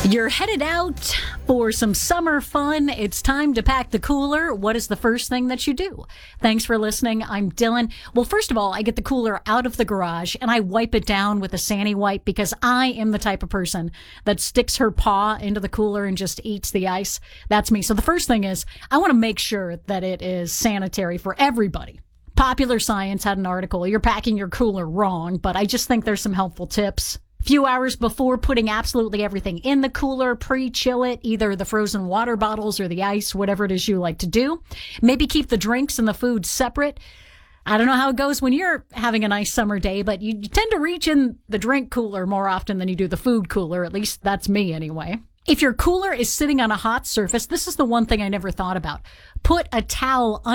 You're headed out for some summer fun. It's time to pack the cooler. What is the first thing that you do? Thanks for listening. I'm Dylan. Well, first of all, I get the cooler out of the garage and I wipe it down with a Sani wipe because I am the type of person that sticks her paw into the cooler and just eats the ice. That's me. So the first thing is I want to make sure that it is sanitary for everybody. Popular Science had an article, you're packing your cooler wrong, but I just think there's some helpful tips. Few hours before putting absolutely everything in the cooler, pre-chill it, either the frozen water bottles or the ice, whatever it is you like to do. Maybe keep the drinks and the food separate. I don't know how it goes when you're having a nice summer day, but you tend to reach in the drink cooler more often than you do the food cooler. At least that's me anyway. If your cooler is sitting on a hot surface, this is the one thing I never thought about. Put a towel